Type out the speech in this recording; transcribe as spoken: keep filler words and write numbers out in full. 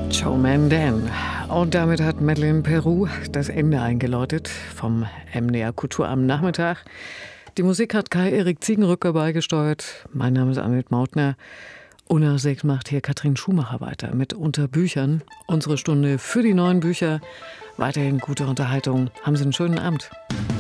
Joe Mandan. Und damit hat Madeleine Peru das Ende eingeläutet vom M D R Kultur am Nachmittag. Die Musik hat Kai-Erik Ziegenrücker beigesteuert. Mein Name ist Annette Mautner. Unter sechs macht hier Katrin Schumacher weiter mit Unter Büchern. Unsere Stunde für die neuen Bücher. Weiterhin gute Unterhaltung. Haben Sie einen schönen Abend.